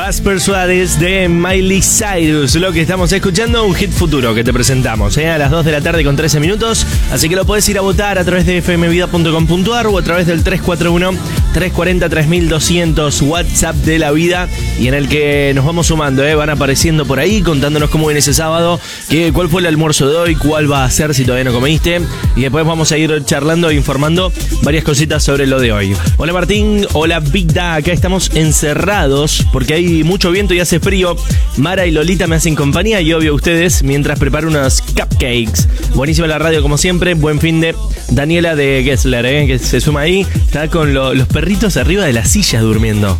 Vas Persuades de Miley Cyrus, lo que estamos escuchando, un hit futuro que te presentamos, a las 2 de la tarde con 13 minutos, así que lo puedes ir a votar a través de fmvida.com.ar o a través del 341-340-3200 WhatsApp de la vida, y en el que nos vamos sumando, van apareciendo por ahí contándonos cómo viene ese sábado, cuál fue el almuerzo de hoy, cuál va a ser si todavía no comiste, y después vamos a ir charlando e informando varias cositas sobre lo de hoy. Hola Martín, hola Vida, acá estamos encerrados porque hay mucho viento y hace frío. Mara y Lolita me hacen compañía y obvio ustedes mientras preparo unos cupcakes. Buenísima la radio como siempre, buen fin de Daniela de Gessler, que se suma ahí, está con los perritos arriba de las sillas durmiendo.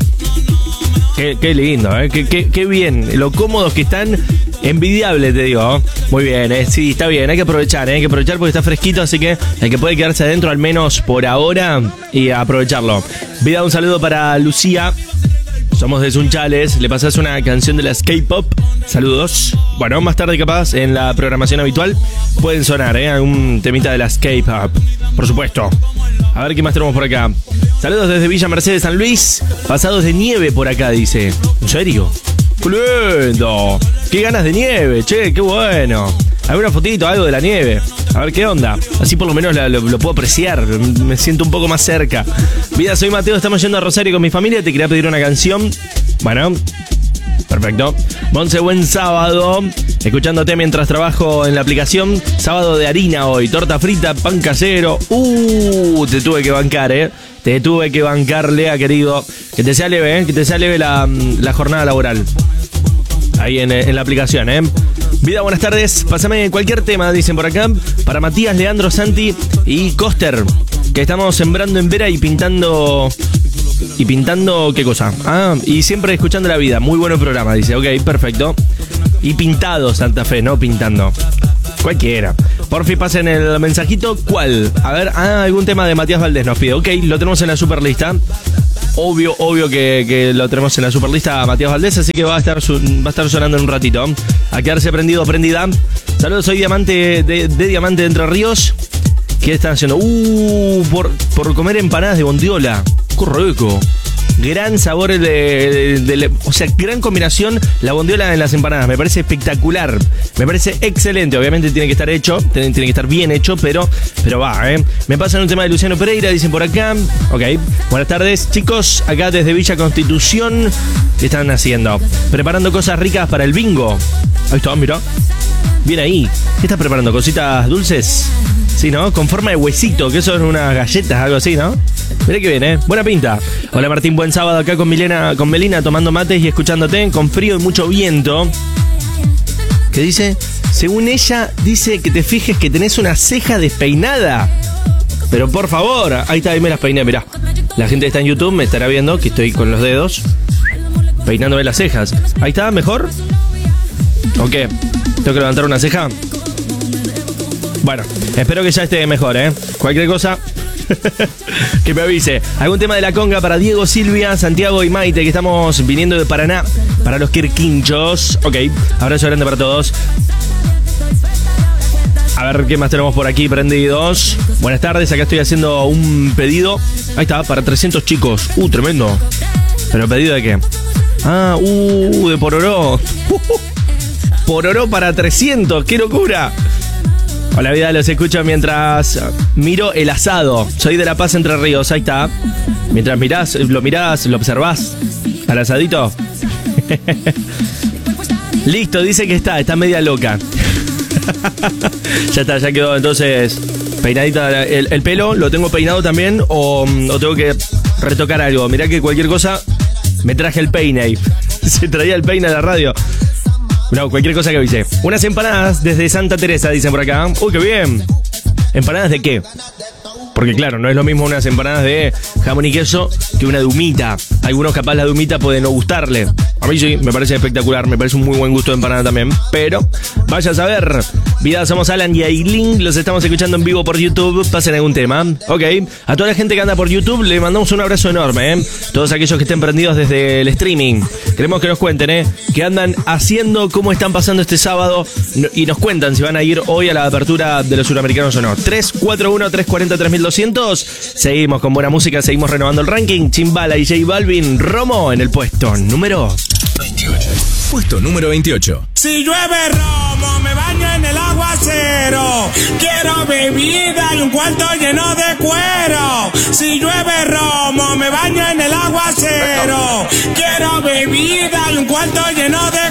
Qué lindo, qué bien, lo cómodos que están, envidiable te digo. Muy bien, sí, está bien, hay que aprovechar porque está fresquito, así que el que puede quedarse adentro al menos por ahora y aprovecharlo. Vida, un saludo para Lucía. Somos de Sunchales, le pasás una canción de las K-pop. Saludos. Bueno, más tarde capaz en la programación habitual pueden sonar, algún temita de las K-pop, por supuesto. A ver qué más tenemos por acá. Saludos desde Villa Mercedes, San Luis. Pasados de nieve por acá, dice. ¿En serio? ¡Qué lindo! ¡Qué ganas de nieve! Che, qué bueno. ¿Alguna fotito, algo de la nieve? A ver qué onda. Así por lo menos lo puedo apreciar. Me siento un poco más cerca. Vida, soy Mateo, estamos yendo a Rosario con mi familia. Te quería pedir una canción. Bueno, perfecto. Monse, buen sábado. Escuchándote mientras trabajo en la aplicación. Sábado de harina hoy. Torta frita, pan casero. Te tuve que bancar, Te tuve que bancar, Lea, querido. Que te sea leve, que te sea leve la jornada laboral. Ahí en la aplicación, Vida, buenas tardes. Pásame cualquier tema, dicen por acá. Para Matías, Leandro, Santi y Coster, que estamos sembrando en Vera y pintando... ¿Y pintando qué cosa? Y siempre escuchando la vida. Muy bueno programa, dice. Ok, perfecto. Y pintado, Santa Fe, no pintando. Cualquiera. Por fin pasen el mensajito. ¿Cuál? A ver, algún tema de Matías Valdés nos pide. Ok, lo tenemos en la superlista. Obvio que lo tenemos en la superlista a Matías Valdés, así que va a estar sonando en un ratito. A quedarse prendido, prendida. Saludos, soy Diamante de Diamante de Entre Ríos. ¿Qué están haciendo? Por comer empanadas de bondiola. ¡Qué rico! Gran sabor o sea, gran combinación la bondiola en las empanadas. Me parece espectacular. Me parece excelente. Obviamente tiene que estar hecho, tiene que estar bien hecho, pero va, Me pasan un tema de Luciano Pereira, dicen por acá. Ok, buenas tardes, chicos. Acá desde Villa Constitución. ¿Qué están haciendo? Preparando cosas ricas para el bingo. Ahí está, mira. Bien ahí. ¿Qué estás preparando? ¿Cositas dulces? Sí, ¿no? Con forma de huesito, que son unas galletas, algo así, ¿no? Mirá que bien, buena pinta. Hola Martín, buen sábado acá con Melina tomando mates y escuchándote con frío y mucho viento. ¿Qué dice? Según ella, dice que te fijes que tenés una ceja despeinada. Pero por favor, ahí está, ahí me las peiné, mirá. La gente que está en YouTube me estará viendo que estoy con los dedos peinándome las cejas. Ahí está, ¿mejor? ¿O qué? ¿Tengo que levantar una ceja? Bueno, espero que ya esté mejor, Cualquier cosa que me avise. Algún tema de la conga para Diego, Silvia, Santiago y Maite, que estamos viniendo de Paraná para los Quirquinchos. Ok, abrazo grande para todos. A ver qué más tenemos por aquí prendidos. Buenas tardes, acá estoy haciendo un pedido. Ahí está, para 300 chicos. Tremendo. ¿Pero pedido de qué? De pororó. Pororó para 300, qué locura. Hola vida, los escucho mientras miro el asado. Soy de La Paz, Entre Ríos, ahí está. Mientras lo mirás, lo observás al asadito. Listo, dice que está media loca. Ya está, ya quedó entonces peinadita el pelo. ¿Lo tengo peinado también o tengo que retocar algo? Mirá que cualquier cosa me traje el peine. Se traía el peine a la radio. No, cualquier cosa que avise. Unas empanadas desde Santa Teresa, dicen por acá. Uy, qué bien. ¿Empanadas de qué? Porque claro, no es lo mismo unas empanadas de jamón y queso que una de humita. Algunos capaz la de humita puede no gustarle. A mí sí, me parece espectacular. Me parece un muy buen gusto de empanada también. Pero, vaya a saber. Vida, somos Alan y Aileen. Los estamos escuchando en vivo por YouTube. Pasen algún tema. Ok. A toda la gente que anda por YouTube le mandamos un abrazo enorme, Todos aquellos que estén prendidos desde el streaming. Queremos que nos cuenten, qué andan haciendo, cómo están pasando este sábado. Y nos cuentan si van a ir hoy a la apertura de los suramericanos o no. 341-340-3200. Seguimos con buena música, seguimos renovando el ranking. Chimbala y J Balvin. Balvin, Romo en el puesto número 28. Puesto número 28. Si llueve romo, me baño en el aguacero. Quiero bebida y un cuarto lleno de cuero. Si llueve romo, me baño en el aguacero. Quiero bebida y un cuarto lleno de